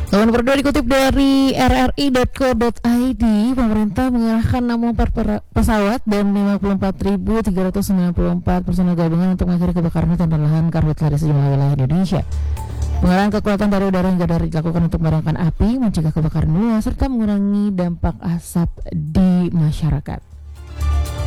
Lalu nomor 2 dikutip dari rri.co.id, pemerintah mengerahkan 64 pesawat dan 54.394 personel gabungan untuk mengakhiri kebakaran hutan dan lahan karhutla di sejumlah wilayah Indonesia. Pengerahan kekuatan dari udara hingga darat dilakukan untuk memadamkan api, mencegah kebakaran meluas, serta mengurangi dampak asap di masyarakat.